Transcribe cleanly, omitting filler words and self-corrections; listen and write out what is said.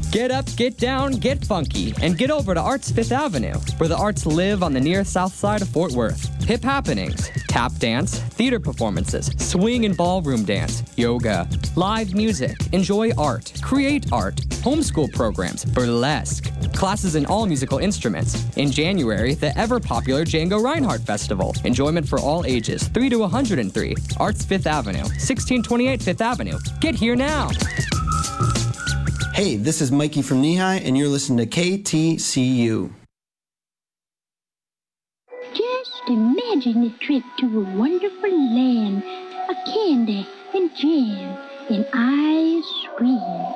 Get up, get down, get funky, and get over to Arts Fifth Avenue, where the arts live on the near south side of Fort Worth. Hip happenings, tap dance, theater performances, swing and ballroom dance, yoga, live music, enjoy art, create art, homeschool programs, burlesque, classes in all musical instruments. In January, the ever-popular Django Reinhardt Festival. Enjoyment for all ages, 3 to 103. Arts Fifth Avenue, 1628 Fifth Avenue. Get here now. Hey, this is Mikey from Nehi, and you're listening to KTCU. Just imagine a trip to a wonderful land, a candy and jam and ice cream.